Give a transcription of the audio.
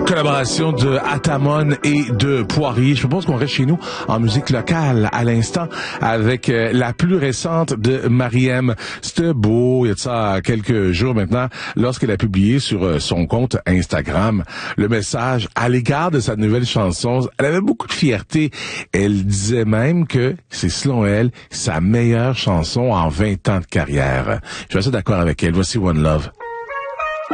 Collaboration de Atamon et de Poirier. Je propose qu'on reste chez nous en musique locale à l'instant avec la plus récente de Mariem. C'était beau, il y a de ça quelques jours maintenant, lorsqu'elle a publié sur son compte Instagram le message à l'égard de sa nouvelle chanson. Elle avait beaucoup de fierté. Elle disait même que c'est, selon elle, sa meilleure chanson en 20 ans de carrière. Je suis assez d'accord avec elle. Voici One Love.